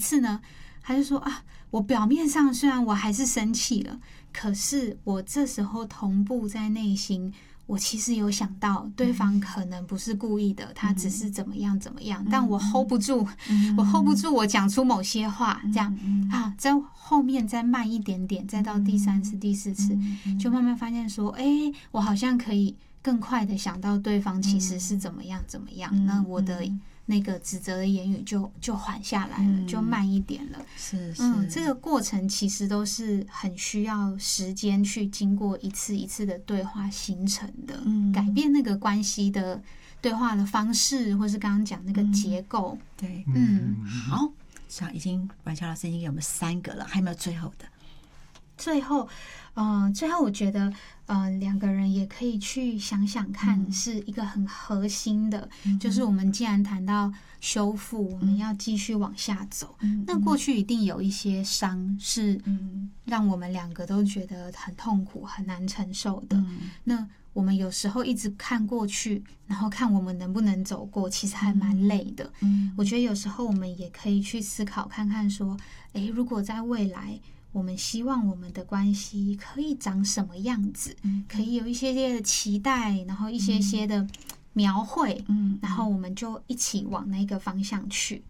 次呢？他就说啊，我表面上虽然我还是生气了，可是我这时候同步在内心，我其实有想到对方可能不是故意的，他只是怎么样怎么样，但我 hold 不住，我 hold 不住，我讲出某些话，这样啊，在后面再慢一点点，再到第3次、第4次，就慢慢发现说，我好像可以更快的想到对方其实是怎么样怎么样，那我的那个指责的言语就缓下来了，就慢一点了。 是， 这个过程其实都是很需要时间去经过一次一次的对话形成的，改变那个关系的对话的方式，或是刚刚讲那个结构。 对，好，像婉乔老师已经给我们3个了，还有没有最后的？ 最后我觉得2个人也可以去想想看，是一个很核心的，就是我们既然谈到修复，我们要继续往下走，那过去一定有一些伤是让我们2个都觉得很痛苦、很难承受的。那我们有时候一直看过去，然后看我们能不能走过，其实还蛮累的。我觉得有时候我们也可以去思考看看说，如果在未来我们希望我们的关系可以长什么样子，可以有一些些的期待，然后一些些的描绘，然后我们就一起往那个方向去。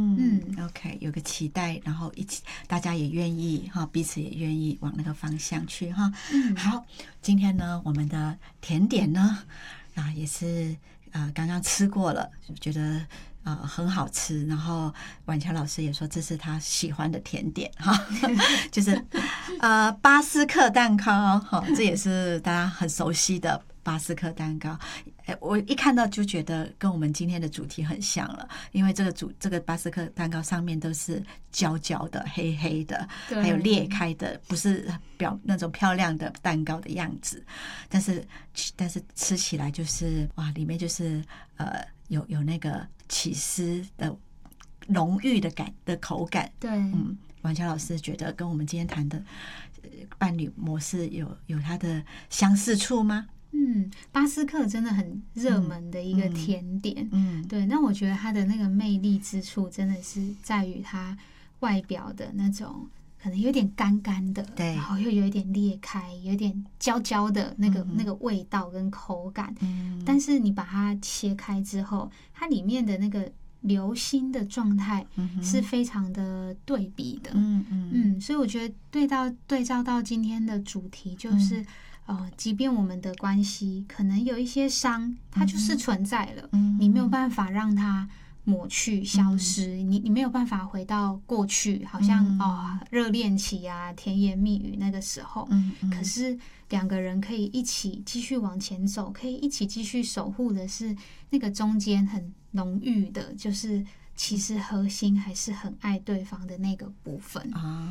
OK， 有个期待，然后一起大家也愿意哈，彼此也愿意往那个方向去哈。好，今天呢，我们的甜点呢，也是刚刚吃过了，觉得很好吃，然后婉乔老师也说这是他喜欢的甜点哈，就是巴斯克蛋糕哈，这也是大家很熟悉的巴斯克蛋糕。我一看到就觉得跟我们今天的主题很像了，因为这个巴斯克蛋糕上面都是焦焦的、黑黑的，还有裂开的，不是那种漂亮的蛋糕的样子，但是吃起来就是哇，里面就是有那个起司的浓郁的口感。 对， 婉乔老师觉得跟我们今天谈的伴侣模式有它的相似处吗？ 巴斯克真的很热门的一个甜点。对，那我觉得它的那个魅力之处真的是在于它外表的那种可能有点干干的， 对， 然后又有一点裂开，有点焦焦的那个味道跟口感。但是你把它切开之后，它里面的那个流心的状态是非常的对比的。所以我觉得对照到今天的主题就是即便我们的关系可能有一些伤，它就是存在了，你没有办法让它抹去消失，你没有办法回到过去，好像热恋期啊，甜言蜜语那个时候，可是2个人可以一起继续往前走，可以一起继续守护的是那个中间很浓郁的，就是其实核心还是很爱对方的那个部分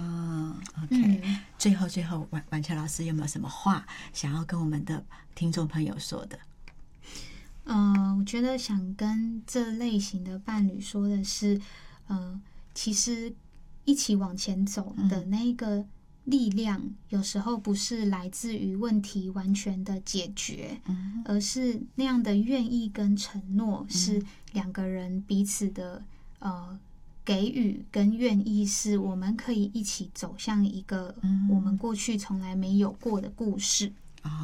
OK，最后婉乔老师有没有什么话想要跟我们的听众朋友说的？ 我觉得想跟这类型的伴侣说的是，其实一起往前走的那个力量，有时候不是来自于问题完全的解决，而是那样的愿意跟承诺，是2个人彼此的给予跟愿意，是我们可以一起走向一个我们过去从来没有过的故事。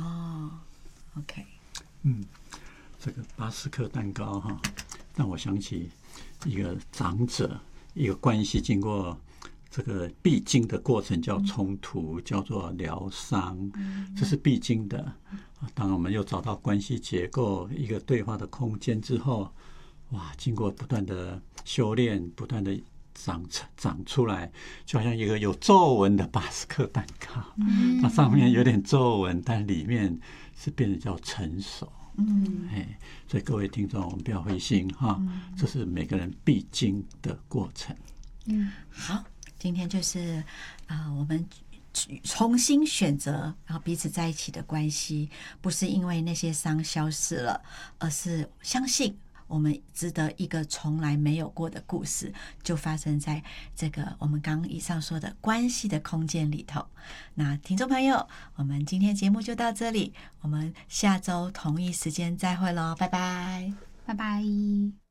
OK， 这个巴斯克蛋糕哈，让我想起一个长者，一个关系经过这个必经的过程叫冲突，叫做疗伤，这是必经的。当我们又找到关系结构一个对话的空间之后，哇，经过不断的修炼，不断的长出来，就好像一个有皱纹的巴斯克蛋糕，它上面有点皱纹，但里面是变得叫成熟。所以各位听众，我们不要灰心哈，这是每个人必经的过程。 好，今天就是我们重新选择，然后彼此在一起的关系，不是因为那些伤消失了，而是相信我们值得一个从来没有过的故事，就发生在这个我们刚刚以上说的关系的空间里头。那听众朋友，我们今天节目就到这里，我们下周同一时间再会咯，拜拜， 拜拜。